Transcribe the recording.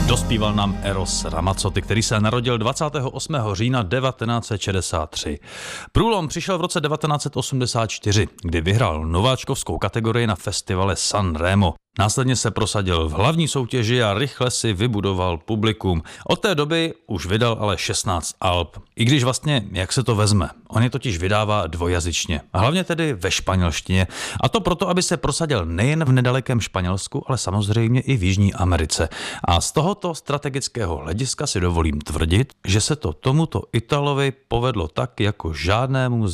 Dospíval nám Eros Ramazzotti, který se narodil 28. října 1963. Průlom přišel v roce 1984, kdy vyhrál nováčkovskou kategorii na festivale Sanremo. Následně se prosadil v hlavní soutěži a rychle si vybudoval publikum. Od té doby už vydal ale 16 alb. I když vlastně, jak se to vezme, on je totiž vydává dvojazyčně. A hlavně tedy ve španělštině. A to proto, aby se prosadil nejen v nedalekém Španělsku, ale samozřejmě i v Jižní Americe. A z tohoto strategického hlediska si dovolím tvrdit, že se to tomuto Italovi povedlo tak jako žádnému